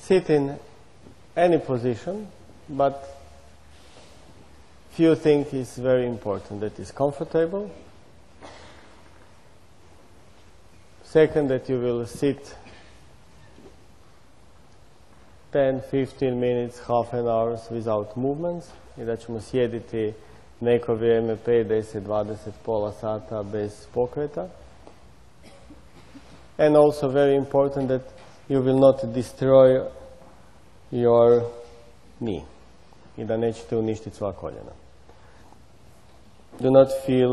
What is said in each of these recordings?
sit in any position, but few things is very important. That is comfortable. Second, that you will sit 10, 15 minutes, half an hour without movements i da ćemo sjediti neko vrijeme 5, 10, 20, pola sata bez pokreta. And also very important that you will not destroy your knee i da nećete uništiti sva koljena. Do not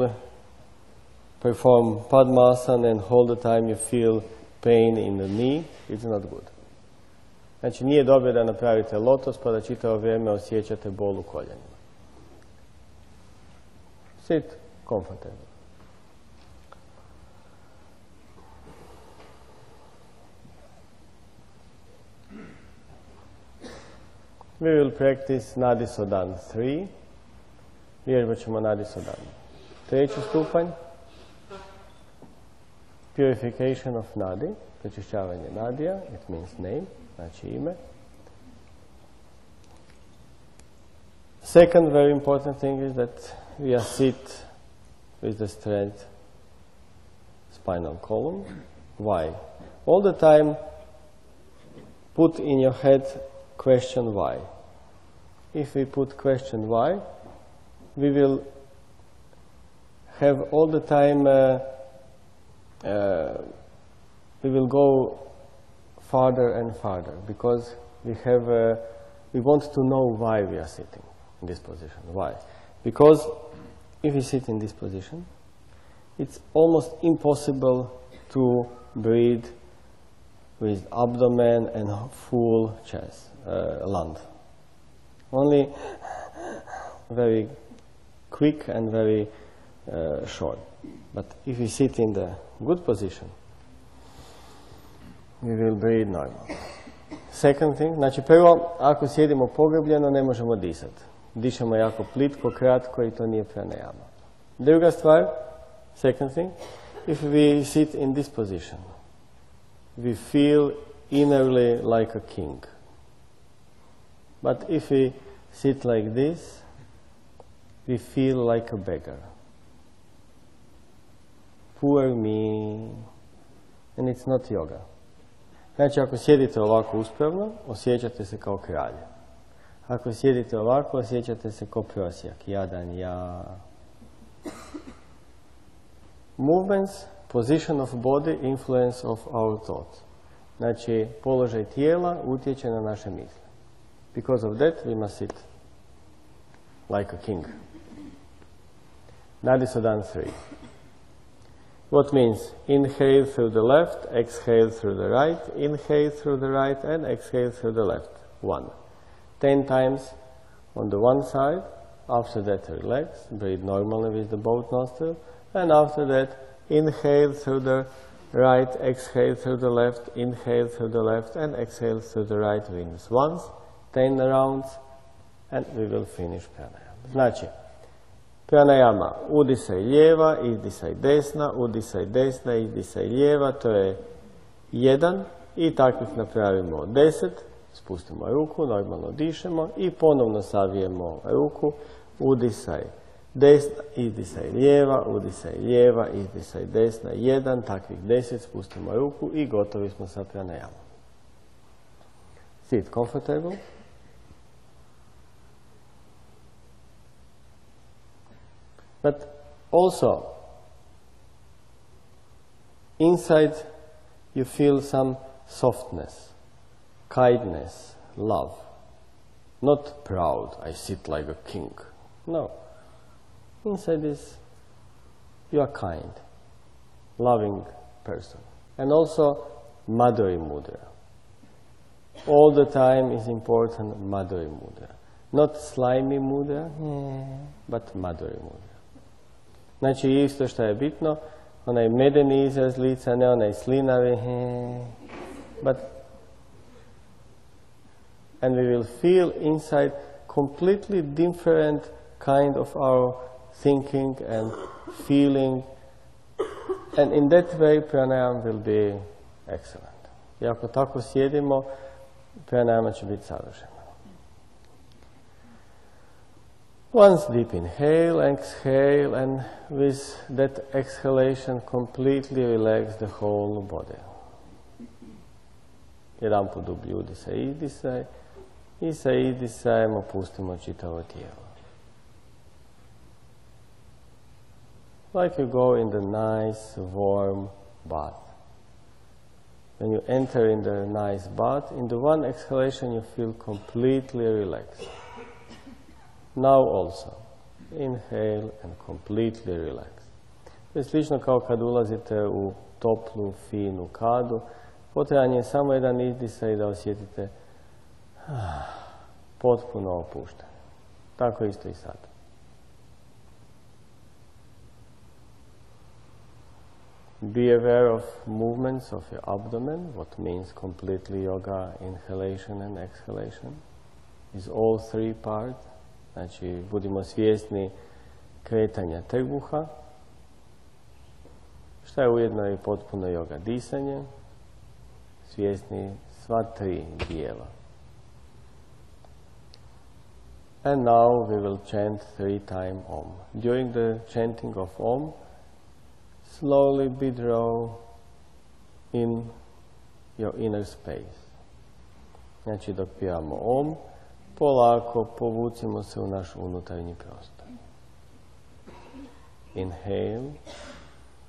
perform Padmasana and all the time you feel pain in the knee. It's not good. Znači nije dobro da napravite lotos pa da čitavo vrijeme osjećate bol u koljenima. Sit comfortable. We will practice Nadi Sodan 3. Vježbat ćemo Nadi Sodan. Treći stupanj. Purification of Nadi. Pročišćavanje Nadija. It means name. Znači ime. Second very important thing is that we sit with the straight spinal column. Why? All the time put in your head question why. If we put question why, we will have all the time, we will go farther and farther because we want to know why we are sitting in this position. Why? Because if we sit in this position, it's almost impossible to breathe with abdomen and full chest, lung. Only very quick and very short. But if we sit in the good position, we will breathe normal. Second thing, znači prvo, ako sjedimo pogrebljeno, ne možemo disati. Dišemo jako plitko, kratko i to nije pranayama. Druga stvar, second thing, if we sit in this position, we feel innerly like a king. But if we sit like this, we feel like a beggar. Poor me. And it's not yoga. Znači, ako sjedite ovako uspravno, osjećate se kao kralj. Ako sjedite ovako, osjećate se kao prosjak. Jadan, ja. Movements, position of body, influence of our thoughts. Znači, položaj tijela utječe na naše misli. Because of that, we must sit like a king. Nadi Sodan 3. What means? Inhale through the left, exhale through the right, inhale through the right, and exhale through the left. 1. 10 times on the one side. After that, relax. Breathe normally with the both nostrils. And after that, inhale through the right, exhale through the left, inhale through the left, and exhale through the right wings. Once, 10 rounds, and we will finish pranayama. Znači, pranayama, udisaj lijeva, izdisaj desna, udisaj desna, izdisaj lijeva, to je 1 i takvih napravimo 10, spustimo ruku, normalno dišemo i ponovno savijemo ruku, udisaj desna, izdisaj lijeva, udisaj lijeva, izdisaj desna, 1, takvih 10, spustimo ruku i gotovi smo sa pranayamom. Sit comfortable. But also, inside you feel some softness, kindness, love. Not proud, I sit like a king. No. Inside is, you are kind, loving person. And also, Madhuri Mudra. All the time is important Madhuri Mudra. Not slimy mudra, but Madhuri Mudra. Znači isto što je bitno, onaj medeni izraz lica, ne onaj slinavi, but and we will feel inside completely different kind of our thinking and feeling, and in that way pranayama will be excellent. I ako tako sjedimo, pranayama će biti savršena. Once deep inhale, exhale, and with that exhalation completely relax the whole body. Jedan put dublji udisaj, izdisaj i sa izdisajem opustimo čitavo tijelo. Like you go in the nice warm bath. When you enter in the nice bath, in the one exhalation you feel completely relaxed. Now also, inhale and completely relax. To je slično kao kad ulazite u toplu, finu kadu. Potreban je samo jedan izdisaj da osjetite potpuno opuštanje. Tako isto i sad. Be aware of movements of your abdomen, what means completely yoga, inhalation and exhalation. Is all three parts. Znači, budimo svjesni kretanja trbuha, što je ujedno i potpuno yoga disanje, svjesni sva tri dijela. And now we will chant 3 times Om. During the chanting of Om, slowly withdraw in your inner space. Znači, dok pjevamo Om, polako povucimo se u naš unutarnji prostor. Inhale.